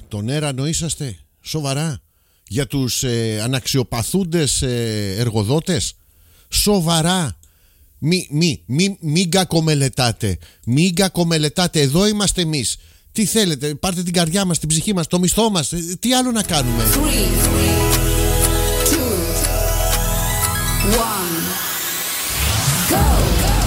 τον έρανο είσαστε, σοβαρά, για τους αναξιοπαθούντες εργοδότες, σοβαρά. Μην κακομελετάτε. Μην κακομελετάτε. Εδώ είμαστε εμείς. Τι θέλετε, πάρτε την καρδιά μας, την ψυχή μας, το μισθό μας. Τι άλλο να κάνουμε? 3, 2, 1. Go!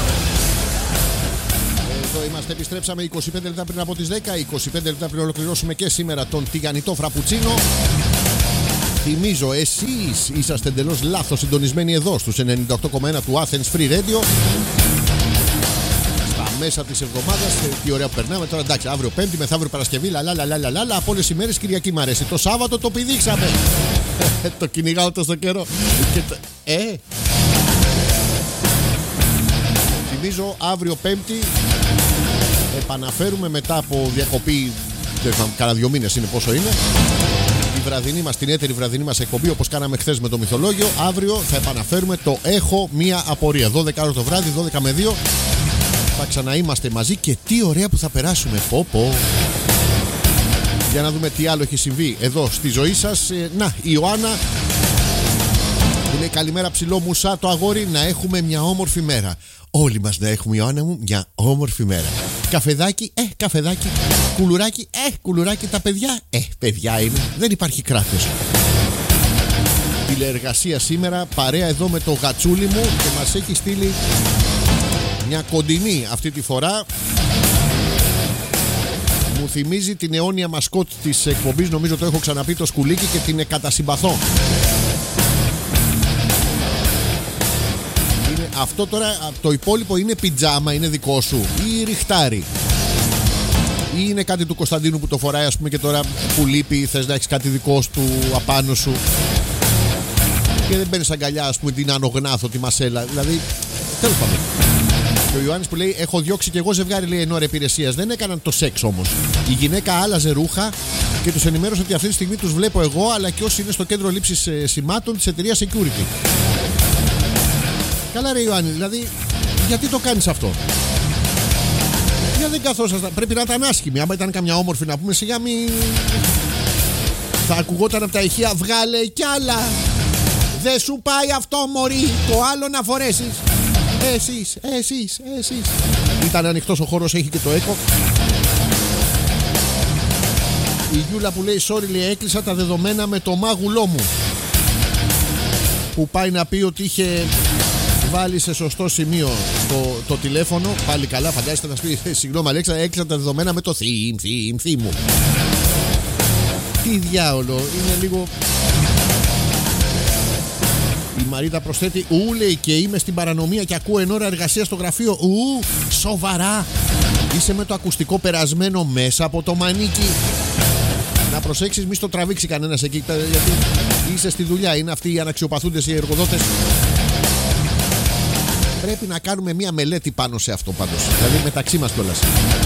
Εδώ είμαστε, επιστρέψαμε 25 λεπτά πριν από τις 10. 25 λεπτά πριν ολοκληρώσουμε και σήμερα τον τηγανιτό φραπουτσίνο. Θυμίζω, εσείς είσαστε εντελώς λάθος συντονισμένοι εδώ στους 98,1 του Athens Free Radio. Στα μέσα της εβδομάδας, τι ωραία που περνάμε τώρα. Εντάξει, αύριο Πέμπτη, μεθαύριο Παρασκευή, λαλαλαλαλαλα. Από όλες οι μέρες Κυριακή μ' αρέσει. Το Σάββατο το πηδήξαμε. Το κυνηγάω τόσο καιρό. Θυμίζω, αύριο Πέμπτη επαναφέρουμε μετά από διακοπή. Κάνα 2 μήνες είναι πόσο είναι. Τη βραδινή μας, την έτερη βραδινή μας εκπομπή, όπως κάναμε χθες με το μυθολόγιο. Αύριο θα επαναφέρουμε το Έχω Μία Απορία. 12 ώρα το βράδυ, 12 με 2. Θα ξαναείμαστε μαζί και τι ωραία που θα περάσουμε. Πω. Για να δούμε τι άλλο έχει συμβεί εδώ στη ζωή σας. Να, η Ιωάννα που λέει καλημέρα ψηλό μουσά το αγόρι, να έχουμε μια όμορφη μέρα. Όλοι μας να έχουμε, Ιωάννα μου, μια όμορφη μέρα. Καφεδάκι, καφεδάκι. Κουλουράκι, κουλουράκι. Τα παιδιά, παιδιά είναι. Δεν υπάρχει κράτος. Τηλεεργασία σήμερα, παρέα εδώ με το γατσούλι μου και μας έχει στείλει μια κοντινή αυτή τη φορά. Μου θυμίζει την αιώνια μασκότ της εκπομπής, νομίζω το έχω ξαναπεί, το σκουλίκι, και την κατασυμπαθώ. Αυτό τώρα, το υπόλοιπο είναι πιτζάμα, είναι δικό σου ή ριχτάρι, ή είναι κάτι του Κωνσταντίνου που το φοράει, ας πούμε, και τώρα που λείπει θες να έχεις κάτι δικό του απάνω σου και δεν παίρνεις αγκαλιά, ας πούμε, την Ανογνάθο, τη Μασέλα, δηλαδή, τέλος πάντων. Και ο Ιωάννης που λέει έχω διώξει και εγώ ζευγάρι, λέει, εν ώρα υπηρεσίας. Δεν έκαναν το σεξ όμως. Η γυναίκα άλλαζε ρούχα και τους ενημέρωσε ότι αυτή τη στιγμή τους βλέπω εγώ, αλλά και όσοι είναι στο κέντρο λήψης σημάτων της εταιρείας Security. Καλά ρε Ιωάννη, δηλαδή γιατί το κάνεις αυτό? Γιατί δεν καθόσασταν? Πρέπει να ήταν άσχημη. Άμα ήταν καμιά όμορφη να πούμε, σιγά μη θα ακουγόταν από τα ηχεία, βγάλε κι άλλα. Δεν σου πάει αυτό μωρή, το άλλο να φορέσεις. Εσείς. Ήταν ανοιχτός ο χώρος, έχει και το έκο. Η Γιούλα που λέει sorry, λέει, έκλεισα τα δεδομένα με το μάγουλό μου, που πάει να πει ότι είχε βάλει σε σωστό σημείο το τηλέφωνο. Πάλι καλά, φαντάζεστε να σου πει συγγνώμη Αλέξα, έκλεισα τα δεδομένα με το θύμ μου. Τι διάολο, είναι λίγο. Η Μαρίτα προσθέτει λέει, και είμαι στην παρανομία και ακούω εν ώρα εργασία στο γραφείο. Σοβαρά. Είσαι με το ακουστικό περασμένο μέσα από το μανίκι. Να προσέξεις μη στο τραβήξει κανένας εκεί, γιατί είσαι στη δουλειά. Είναι αυτοί οι αναξιοπαθούντες οι εργοδότες. Πρέπει να κάνουμε μια μελέτη πάνω σε αυτό πάντως. Δηλαδή μεταξύ μας κιόλας.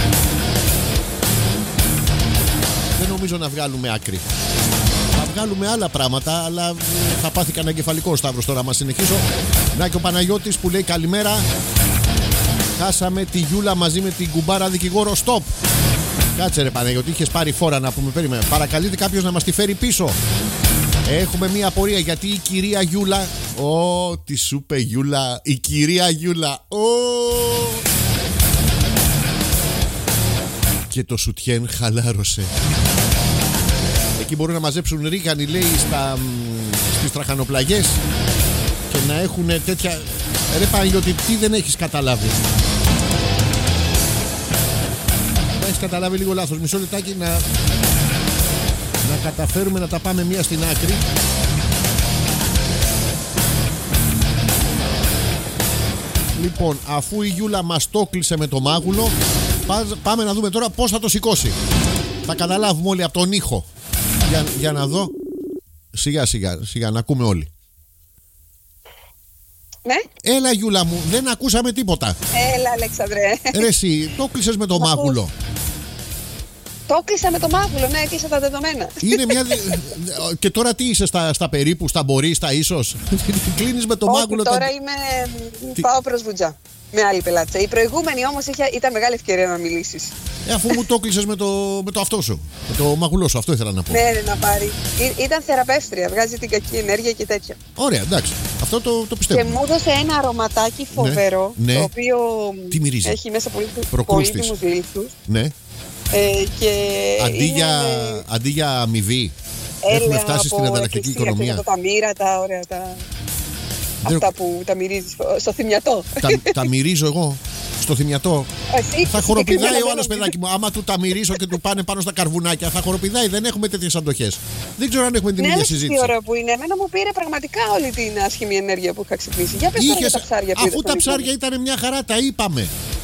Δεν νομίζω να βγάλουμε άκρη. Θα βγάλουμε άλλα πράγματα, αλλά θα πάθει κανένα εγκεφαλικό Σταύρος τώρα. Μα συνεχίσω. Να και ο Παναγιώτης που λέει καλημέρα. Χάσαμε τη Γιούλα μαζί με την κουμπάρα δικηγόρο. Stop. Κάτσε ρε Παναγιώτη, είχες πάρει φόρα να πούμε. Περίμενε. Παρακαλείται κάποιος να μας τη φέρει πίσω. Έχουμε μία απορία, γιατί η κυρία Γιούλα. Τι σου είπε Γιούλα. Η κυρία Γιούλα. Και το σουτιέν χαλάρωσε. Εκεί μπορούν να μαζέψουν ρίγανη, λέει, στις τραχανοπλαγιές και να έχουν τέτοια. Ρε Παναγιώτη, τι δεν έχεις καταλάβει? Δεν έχεις καταλάβει, λίγο λάθος. Μισό λεπτάκι να καταφέρουμε να τα πάμε μία στην άκρη. Λοιπόν, αφού η Γιούλα μας το κλείσε με το μάγουλο, πάμε να δούμε τώρα πώς θα το σηκώσει. Θα καταλάβουμε όλοι από τον ήχο. Για να δω. Σιγά να ακούμε όλοι. Ναι. Έλα Γιούλα μου, δεν ακούσαμε τίποτα. Έλα Αλέξανδρε. Ρε εσύ, το κλείσες με το μάγουλο. Το κλείσα με το μάγουλο, ναι, έκλεισα τα δεδομένα. Είναι μια. Και τώρα τι είσαι στα περίπου, στα μπορεί, στα ίσως. Κλείνεις με το μάγουλο. Τώρα πάω προς Βουτζά. Με άλλη πελάτησα. Η προηγούμενη όμως ήταν μεγάλη ευκαιρία να μιλήσεις. Αφού μου το κλείσες με το αυτό σου. Με το μαγουλό σου, αυτό ήθελα να πω. Ναι, να πάρει. Ήταν θεραπεύτρια, βγάζει την κακή ενέργεια και τέτοια. Ωραία, εντάξει. Αυτό το πιστεύω. Και μου έδωσε ένα αρωματάκι φοβερό. Ναι. Το οποίο τι μυρίζει? έχει μέσα πολύτιμους λίθους. Ναι. Και αντί για αμοιβή, έχουμε φτάσει στην ανταλλακτική οικονομία. Τα μοίρα, τα ωραία. Αυτά που τα μυρίζεις στο θυμιατό. Τα μυρίζω εγώ στο θυμιατό. Θα χοροπηδάει ο άλλος, παιδάκι μου. Άμα του τα μυρίσω και του πάνε πάνω στα καρβουνάκια, θα χοροπηδάει. Δεν έχουμε τέτοιες αντοχές. Δεν ξέρω αν έχουμε την ίδια συζήτηση. Τι ωραίο που είναι. Εμένα μου πήρε πραγματικά όλη την άσχημη ενέργεια που είχα ξυπνήσει. Για πες τώρα για τα ψάρια. Αφού τα ψάρια ήταν μια χαρά, τα είπαμε.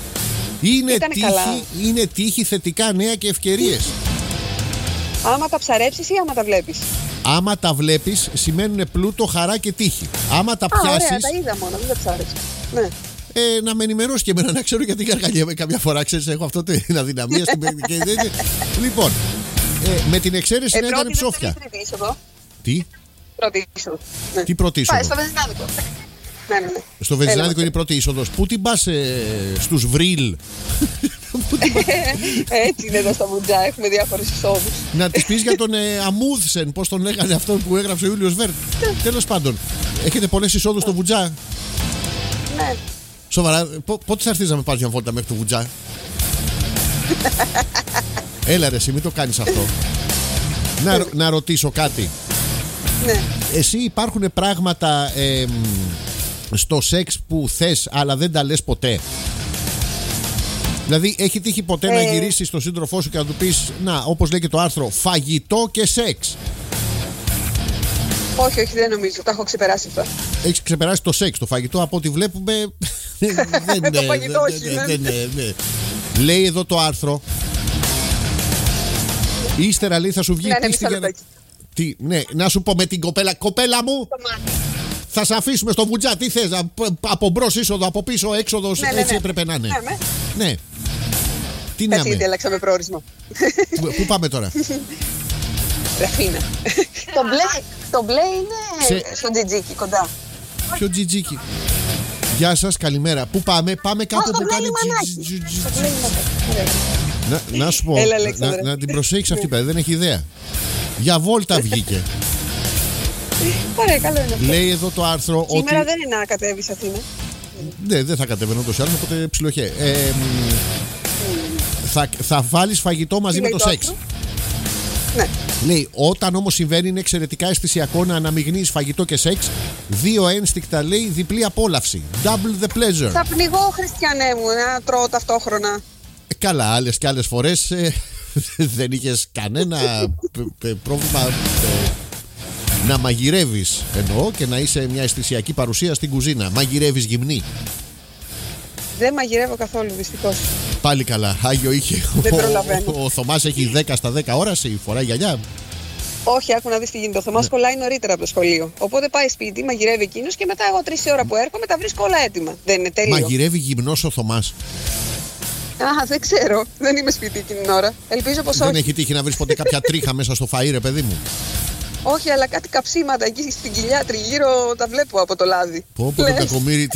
Είναι τύχη, θετικά νέα και ευκαιρίες. Άμα τα ψαρέψεις ή άμα τα βλέπεις? Άμα τα βλέπεις σημαίνουν πλούτο, χαρά και τύχη. Άμα τα πιάσεις. Ωραία, τα είδα μόνο, δεν τα ψάρεψα. Ναι. Να με ενημερώσει και εμένα να ξέρω γιατί καρκαλιέμαι καμιά φορά. Ξέρεις, έχω αυτό την αδυναμία στην παιχνική. Λοιπόν, με την εξαίρεση να ήταν ψόφια. Τι? Πρώτη είσοδο. Τι πρώτη είσοδο? Στο βενζινάδικο. Ναι. Στο βενζινάδικο είναι η πρώτη είσοδος. Πού την πας στους Βρύλ? Έτσι είναι εδώ στα Βουτζά, έχουμε διάφορες εισόδους. Να της πεις για τον Αμούδσεν, πώς τον λέγανε αυτόν που έγραψε ο Ιούλιος Βέρτ. Τέλος πάντων, έχετε πολλές εισόδους στο Βουτζά? Ναι. Σοβαρά, πότε θα έρθεις να με πάρεις μια βόλτα μέχρι το Βουτζά? Έλα ρε εσύ, μην το κάνεις αυτό. Να ρωτήσω κάτι. Ναι. Εσύ υπάρχουν πράγματα στο σεξ που θες αλλά δεν τα λες ποτέ? Δηλαδή έχει τύχει ποτέ να γυρίσεις στον σύντροφό σου και να του πεις, να, όπως λέει και το άρθρο, φαγητό και σεξ? Όχι, δεν νομίζω, τα έχω ξεπεράσει αυτά. Έχεις ξεπεράσει το σεξ, το φαγητό από ό,τι βλέπουμε. Το φαγητό όχι. Λέει εδώ το άρθρο. Ύστερα λέει θα σου βγει πίστη για να... Ναι, να σου πω με την κοπέλα μου. Θα σε αφήσουμε στο Βουτζά, τι θες, από μπρος είσοδο, από πίσω έξοδος, έτσι έπρεπε να είναι. Ναι. Τι να είναι. Αλλάξαμε προορισμό. Πού πάμε τώρα? Ραφίνα. Το μπλε είναι στο Τζιτζίκι, κοντά. Ποιο Τζιτζίκι? Γεια σας, καλημέρα. Πού πάμε? Πάμε κάπου που κάνει Τζιτζίκι. Να σου πω, να την προσέξεις αυτή πέρα, δεν έχει ιδέα. Για βόλτα βγήκε. Ωραία, καλό είναι αυτό. Λέει εδώ το άρθρο. Σήμερα δεν είναι να κατέβεις Αθήνα. Ναι, δεν θα κατέβαινω τόσο άλλο, οπότε ψιλοχέ. Θα βάλεις φαγητό μαζί με το σεξ. Ναι. Λέει, όταν όμως συμβαίνει είναι εξαιρετικά αισθησιακό να αναμειγνύεις φαγητό και σεξ. Δύο ένστικτα, λέει, διπλή απόλαυση. Double the pleasure. Θα πνιγώ, Χριστιανέ μου, να τρώω ταυτόχρονα. Καλά, άλλες και άλλες φορές δεν είχες κανένα πρόβλημα να μαγειρεύεις, εννοώ, και να είσαι μια αισθησιακή παρουσία στην κουζίνα. Μαγειρεύεις γυμνή? Δεν μαγειρεύω καθόλου, δυστυχώς. Πάλι καλά, Άγιο είχε. Δεν προλαβαίνω. Ο Θωμάς έχει 10 στα 10 ώραση, φοράει γυαλιά. Όχι, άκου να δεις τι γίνεται. Ο Θωμάς κολλάει νωρίτερα από το σχολείο. Οπότε πάει σπίτι, μαγειρεύει εκείνος και μετά εγώ 3 ώρα που έρχομαι τα βρίσκω όλα έτοιμα. Δεν είναι τέλειο? Μαγειρεύει γυμνός ο Θωμάς? Δεν ξέρω. Δεν είμαι σπίτι εκείνη την ώρα. Ελπίζω πως όχι. Δεν έχει τύχει να βρεις ποτέ κάποια τρίχα μέσα στο φαΐ, ρε παιδί μου? Όχι, αλλά κάτι καψίματα εκεί στην κοιλιά τριγύρω τα βλέπω από το λάδι. Πω το κακομοίρι.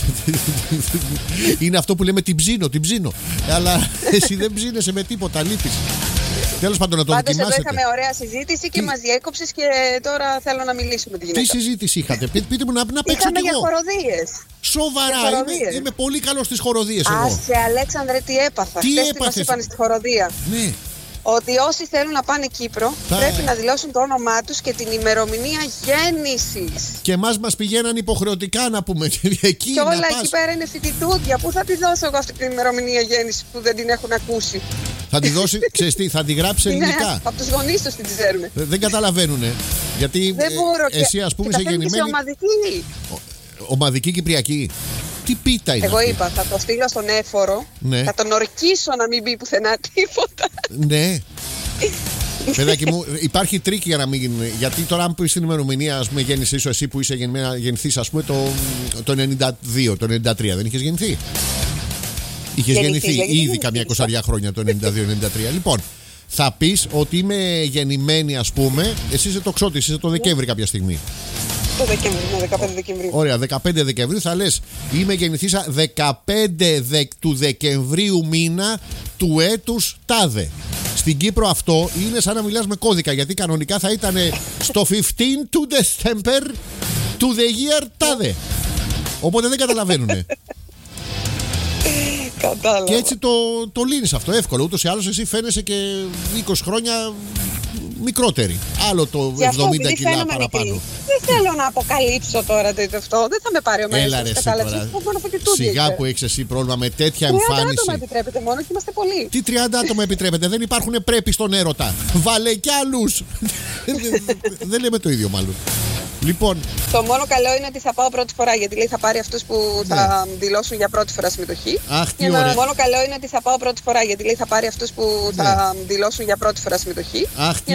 Είναι αυτό που λέμε την ψήνω. Αλλά εσύ δεν ψήνεσαι με τίποτα, λείπεις. Τέλος πάντων, να το δοκιμάσετε. Πάντως εδώ είχαμε ωραία συζήτηση και μας διέκοψες και τώρα θέλω να μιλήσουμε με τη γυναίκα. Τι συζήτηση είχατε? Πείτε μου να παίξω κι εγώ. Είχαμε για χοροδίες. Σοβαρά, είμαι πολύ καλός στις χοροδίες εγώ. Άσε, Αλέξανδρε, τι έπαθα. Τι έπαθες? έπαθες? Μας είπαν στη χοροδία. Ναι. Ότι όσοι θέλουν να πάνε Κύπρο πρέπει να δηλώσουν το όνομά τους και την ημερομηνία γέννησης. Και εμάς μας πηγαίναν υποχρεωτικά να πούμε εκεί. Και όλα εκεί πέρα είναι φοιτητούδια. Πού θα τη δώσω εγώ αυτή την ημερομηνία γέννησης που δεν την έχουν ακούσει? Θα τη δώσει, ξέρεις τι, θα τη γράψει ελληνικά. Ναι, από τους γονείς τους την ξέρουν. Δεν καταλαβαίνουνε. Γιατί δεν μπορώ, εσύ ας πούμε είσαι γεννημένη. Ομαδική Κυπριακή. Τι πίτα είναι? Εγώ αυτή? είπα, θα το στείλω στον έφορο. Ναι. Θα τον ορκίσω να μην μπει πουθενά τίποτα. Ναι. Παιδάκι μου, υπάρχει τρίκ για να μην. Γιατί τώρα, αν πει την ημερομηνία, ας πούμε, γέννησή σου, εσύ που είσαι γεννηθείς, ας πούμε, το 92, το 93, δεν είχες γεννηθεί? Είχες γεννηθεί ήδη καμιά 20 χρόνια το 92-93. Λοιπόν, Θα πεις ότι είμαι γεννημένη, ας πούμε. Εσύ είσαι τοξότης, είσαι το Δεκέμβρη κάποια στιγμή. Το Δεκέμβρη, 15 Δεκεμβρίου. Ωραία, 15 Δεκεμβρίου θα λες είμαι γεννηθήσα 15 του Δεκεμβρίου μήνα του έτους τάδε. Στην Κύπρο αυτό είναι σαν να μιλάς με κώδικα, γιατί κανονικά θα ήταν στο 15 του December του the year τάδε. Οπότε δεν καταλαβαίνουνε. Κατάλαβα. Και έτσι το λύνεις αυτό εύκολο. Ούτως ή άλλως εσύ φαίνεσαι και 20 χρόνια μικρότερη. Άλλο το 70 κιλά παραπάνω. Δεν θέλω να αποκαλύψω τώρα αυτό. Δεν θα με πάρει ο Έλα μέρος. ρε εσύ Κατάλαβες. τώρα. Σιγά που έχεις εσύ πρόβλημα με τέτοια 30 εμφάνιση. άτομα επιτρέπεται μόνο και είμαστε πολλοί. Τι 30 άτομα επιτρέπεται, δεν υπάρχουν πρέπει στον έρωτα. Βάλε κι άλλους. Δεν λέμε το ίδιο μάλλον. Λοιπόν, Το μόνο καλό είναι ότι θα πάω πρώτη φορά, γιατί λέει θα πάρει αυτούς που θα δηλώσουν για πρώτη φορά συμμετοχή. αχ, τι Το ωραία. μόνο καλό είναι ότι θα πάω πρώτη φορά, γιατί λέει θα πάρει αυτούς που θα δηλώσουν για πρώτη φορά συμμετοχή. Αχ, τι